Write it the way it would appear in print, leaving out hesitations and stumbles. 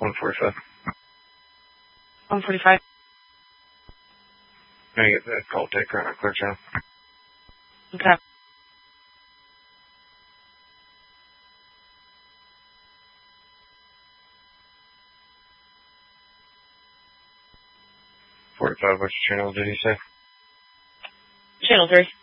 145. 145. Can I get that call taker on a clear channel? Okay. Which channel did he say? Channel 3.